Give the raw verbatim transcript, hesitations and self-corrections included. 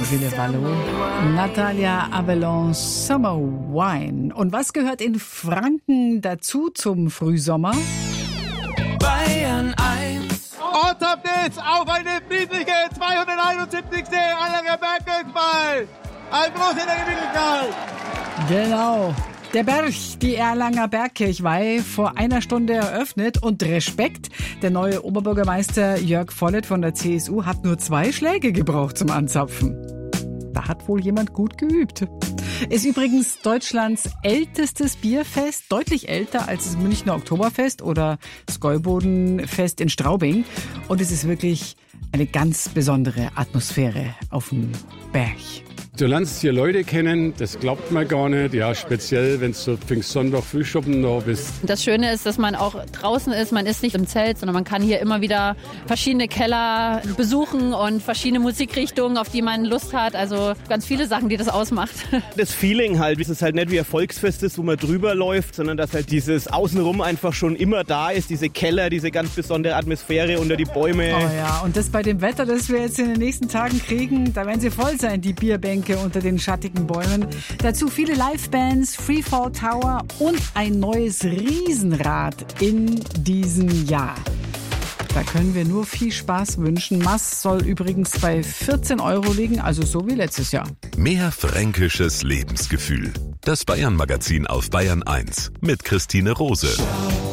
Ville Valo, Natalia Abelon, Summer Wine. Und was gehört in Franken dazu zum Frühsommer? Bayern eins. Und ab geht's auf eine friedliche zweihunderteinundsiebzigste Erlanger Bergkirchball. Ein Gruß in der Gemütlichkeit. Genau. Der Berg, die Erlanger Bergkirchweih, vor einer Stunde eröffnet. Und Respekt, der neue Oberbürgermeister Jörg Vollert von der C S U hat nur zwei Schläge gebraucht zum Anzapfen. Da hat wohl jemand gut geübt. Ist übrigens Deutschlands ältestes Bierfest, deutlich älter als das Münchner Oktoberfest oder das Gäubodenfest in Straubing. Und es ist wirklich eine ganz besondere Atmosphäre auf dem Berg. Du lernst hier Leute kennen, das glaubt man gar nicht. Ja, speziell, wenn du so Pfingstsonntag Frühschoppen da bist. Das Schöne ist, dass man auch draußen ist. Man ist nicht im Zelt, sondern man kann hier immer wieder verschiedene Keller besuchen und verschiedene Musikrichtungen, auf die man Lust hat. Also ganz viele Sachen, die das ausmacht. Das Feeling halt, dass es halt nicht wie ein Volksfest ist, wo man drüber läuft, sondern dass halt dieses Außenrum einfach schon immer da ist. Diese Keller, diese ganz besondere Atmosphäre unter die Bäume. Oh ja, und das bei dem Wetter, das wir jetzt in den nächsten Tagen kriegen, da werden sie voll sein, die Bierbänke unter den schattigen Bäumen. Dazu viele Livebands, Freefall Tower und ein neues Riesenrad in diesem Jahr. Da können wir nur viel Spaß wünschen. Maß soll übrigens bei vierzehn Euro liegen, also so wie letztes Jahr. Mehr fränkisches Lebensgefühl. Das Bayern-Magazin auf Bayern eins mit Christine Rose.